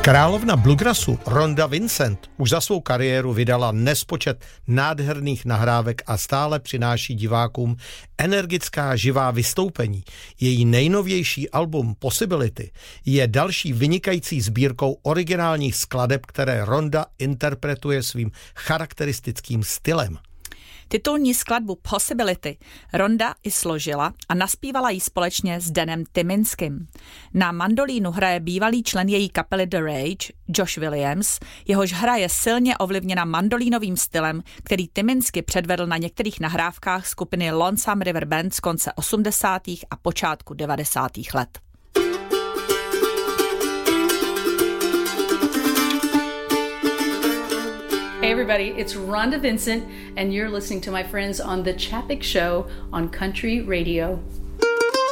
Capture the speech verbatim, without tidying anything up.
Královna bluegrassu Rhonda Vincent už za svou kariéru vydala nespočet nádherných nahrávek a stále přináší divákům energická živá vystoupení. Její nejnovější album Possibility je další vynikající sbírkou originálních skladeb, které Rhonda interpretuje svým charakteristickým stylem. Titulní skladbu Possibility Rhonda i složila a naspívala ji společně s Danem Tyminskym. Na mandolínu hraje bývalý člen její kapely The Rage, Josh Williams, jehož hra je silně ovlivněna mandolínovým stylem, který Tyminsky předvedl na některých nahrávkách skupiny Lonesome River Band z konce osmdesátých a počátku devadesátých let. Hey everybody, it's Rhonda Vincent and you're listening to my friends on The Chapik Show on Country Radio.